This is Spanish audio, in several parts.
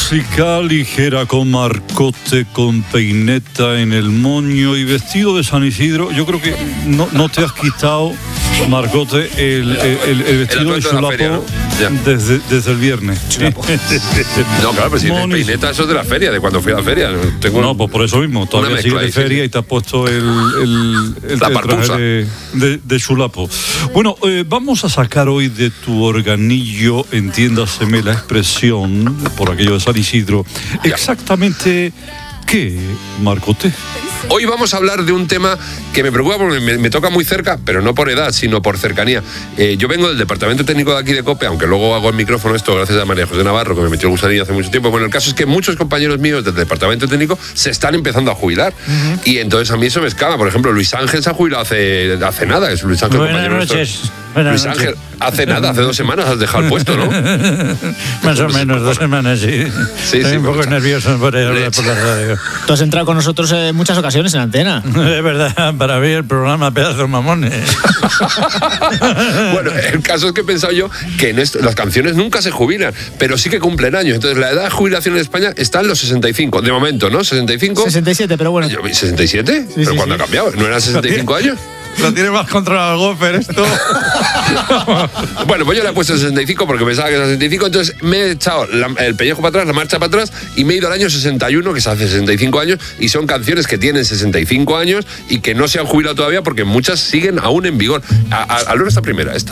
música ligera con Marcote, con peineta en el moño y vestido de San Isidro. Yo creo que no te has quitado, Marcote, el vestido de chulapo, ¿no? desde el viernes. No, claro, pero si el peineta eso es de la feria, de cuando fui a la feria. No, pues por eso mismo, todavía sigue de feria y te has puesto el traje de chulapo. Bueno, vamos a sacar hoy de tu organillo, entiéndaseme la expresión, por aquello de San Isidro, exactamente qué, Marcote. Hoy vamos a hablar de un tema que me preocupa porque me toca muy cerca, pero no por edad, sino por cercanía. Yo vengo del departamento técnico de aquí de COPE, aunque luego hago el micrófono esto gracias a María José Navarro, que me metió el gusanillo hace mucho tiempo. Bueno, el caso es que muchos compañeros míos del departamento técnico se están empezando a jubilar. Y entonces a mí eso me escama. Por ejemplo, Luis Ángel se ha jubilado hace nada. Es Luis Ángel, Buenas noches. Luis Ángel, hace nada, hace 2 semanas has dejado el puesto, ¿no? Más o menos 2 semanas, sí. Estoy un poco nervioso por hablar por la radio. Tú has entrado con nosotros en muchas ocasiones en antena. Es verdad, para ver el programa Pedazos Mamones. Bueno, el caso es que he pensado yo que en las canciones nunca se jubilan, pero sí que cumplen años. Entonces la edad de jubilación en España está en los 65, de momento, ¿no? 65. 67, pero bueno. ¿67? Sí, ¿Pero sí, cuándo ha cambiado? ¿No eran 65 años? Lo tiene más controlado el Gofer esto. Bueno, pues yo le he puesto 65 porque pensaba que era 65, entonces me he echado el pellejo para atrás, la marcha para atrás y me he ido al año 61, que se hace 65 años, y son canciones que tienen 65 años y que no se han jubilado todavía porque muchas siguen aún en vigor. Al ver esta primera, esta.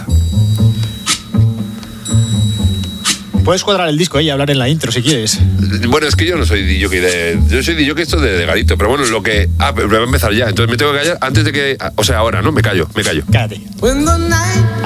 Puedes cuadrar el disco y hablar en la intro si quieres. Bueno, es que yo no soy DJ yo soy DJ esto de Garito, pero bueno, lo que... pero voy a empezar ya, entonces me tengo que callar antes de que... O sea, ahora, ¿no? Me callo. Cállate.